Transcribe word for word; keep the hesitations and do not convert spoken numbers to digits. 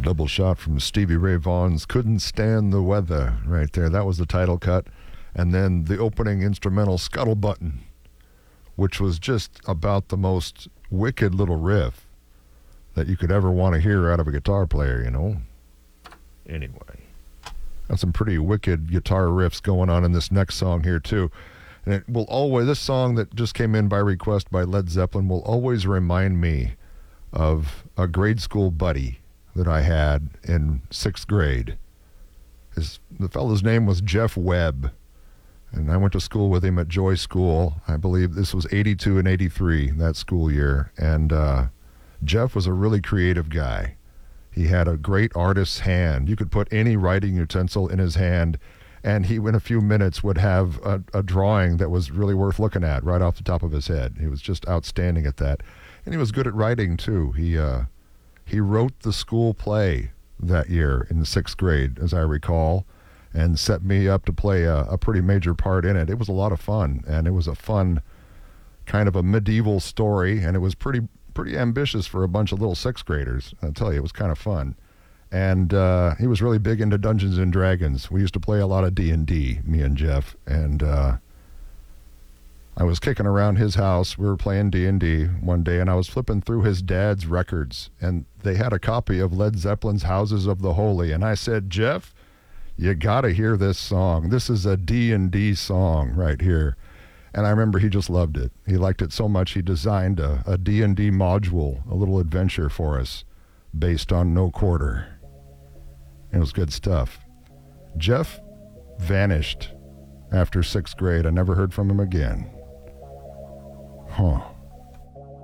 double shot from Stevie Ray Vaughan's Couldn't Stand the Weather right there. That was the title cut. And then the opening instrumental, Scuttle Button, which was just about the most wicked little riff that you could ever want to hear out of a guitar player, you know? Anyway, got some pretty wicked guitar riffs going on in this next song here, too. And it will always, this song that just came in by request by Led Zeppelin will always remind me of a grade school buddy that I had in sixth grade. His, the fellow's name was Jeff Webb, and I went to school with him at Joy School. I believe this was eighty-two and eighty-three, that school year. And uh, Jeff was a really creative guy. He had a great artist's hand. You could put any writing utensil in his hand, and he, in a few minutes, would have a, a drawing that was really worth looking at right off the top of his head. He was just outstanding at that. And he was good at writing, too. He uh, he wrote the school play that year in the sixth grade, as I recall, and set me up to play a, a pretty major part in it. It was a lot of fun, and it was a fun kind of a medieval story, and it was pretty pretty ambitious for a bunch of little sixth graders. I'll tell you, it was kind of fun. And uh, he was really big into Dungeons and Dragons. We used to play a lot of D and D, me and Jeff, and uh, I was kicking around his house. We were playing D and D one day, and I was flipping through his dad's records, and they had a copy of Led Zeppelin's Houses of the Holy, and I said, Jeff, you got to hear this song. This is a D and D song right here. And I remember he just loved it. He liked it so much he designed a, a D and D module, a little adventure for us based on No Quarter. It was good stuff. Jeff vanished after sixth grade. I never heard from him again. Huh.